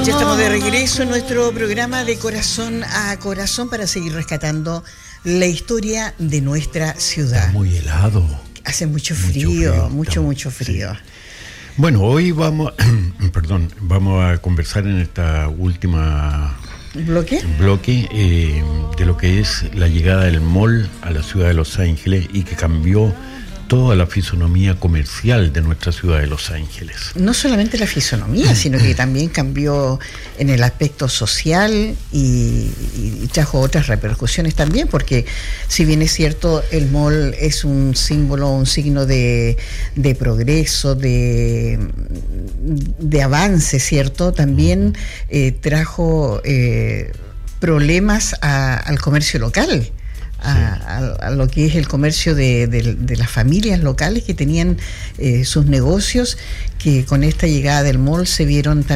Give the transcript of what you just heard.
Ya estamos de regreso en nuestro programa de Corazón a Corazón para seguir rescatando la historia de nuestra ciudad. Está muy helado. Hace mucho frío. Mucho frío. Sí. Bueno, hoy vamos a conversar en esta última bloque de lo que es la llegada del mall a la ciudad de Los Ángeles y que cambió toda la fisonomía comercial de nuestra ciudad de Los Ángeles. No solamente la fisonomía, sino que también cambió en el aspecto social y trajo otras repercusiones también, porque si bien es cierto, el mall es un símbolo, un signo de progreso, de avance, ¿cierto? También trajo problemas al comercio local. A lo que es el comercio de las familias locales que tenían sus negocios, que con esta llegada del mall se vieron también